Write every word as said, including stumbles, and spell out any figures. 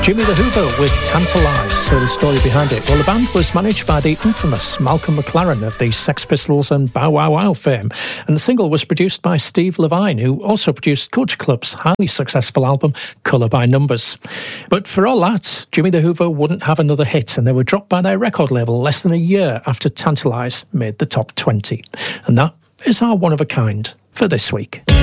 Jimmy the Hoover with Tantalise. So the story behind it. Well, the band was managed by the infamous Malcolm McLaren of the Sex Pistols and Bow Wow Wow fame. And the single was produced by Steve Levine, who also produced Culture Club's highly successful album, Colour by Numbers. But for all that, Jimmy the Hoover wouldn't have another hit, and they were dropped by their record label less than a year after Tantalise made the top twenty. And that is our one of a kind for this week.